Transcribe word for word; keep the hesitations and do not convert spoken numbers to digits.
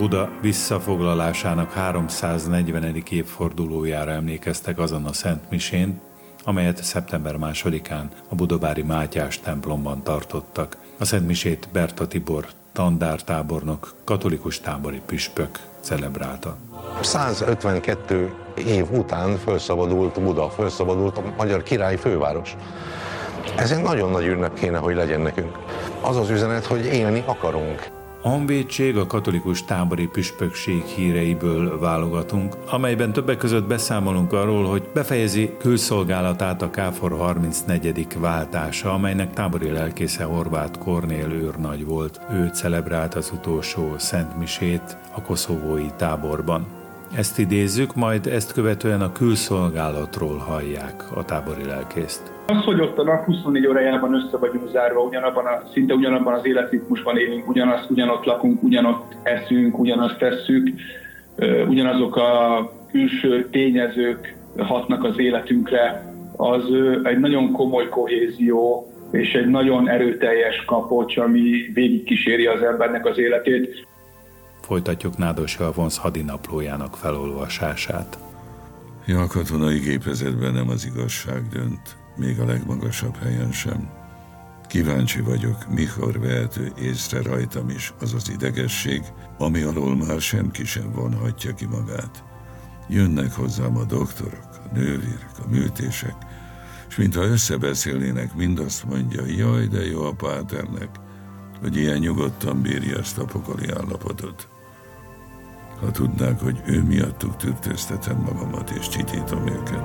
Buda visszafoglalásának háromszáznegyvenedik évfordulójára emlékeztek azon a szentmisén, amelyet szeptember másodikán a budabári Mátyás templomban tartottak. A szentmisét Berta Tibor tandártábornok, katolikus tábori püspök celebrálta. százötvenkettő év után felszabadult Buda, felszabadult a magyar királyi főváros. Ez egy nagyon nagy ünnep kéne, hogy legyen nekünk. Az az üzenet, hogy élni akarunk. A honvédség, a katolikus tábori püspökség híreiből válogatunk, amelyben többek között beszámolunk arról, hogy befejezi külszolgálatát a KFOR harmincnegyedik váltása, amelynek tábori lelkésze Horváth Kornél őrnagy volt. Ő celebrált az utolsó szentmisét a koszovói táborban. Ezt idézzük, majd ezt követően a külszolgálatról hallják a tábori lelkészt. Az, hogy ott a nap huszonnégy órájában össze vagyunk zárva, ugyanabban a, szinte ugyanabban az életritmusban élünk, ugyanazt, ugyanott lakunk, ugyanott eszünk, ugyanazt tesszük, ugyanazok a külső tényezők hatnak az életünkre, az egy nagyon komoly kohézió és egy nagyon erőteljes kapocs, ami végigkíséri az embernek az életét. Folytatjuk Nádosi Alfonz hadinaplójának felolvasását. Ja, a katonai gépezetben nem az igazság dönt, még a legmagasabb helyen sem. Kíváncsi vagyok, mikor vehető észre rajtam is az az idegesség, ami alól már senki sem vonhatja ki magát. Jönnek hozzám a doktorok, a nővérek, a műtések, és mintha összebeszélnének, mind azt mondja, jaj, de jó a páternek, hogy ilyen nyugodtan bírja ezt a pokoli állapotot. Ha tudnák, hogy ő miattuk tükröztetem magamat és csitítom őket.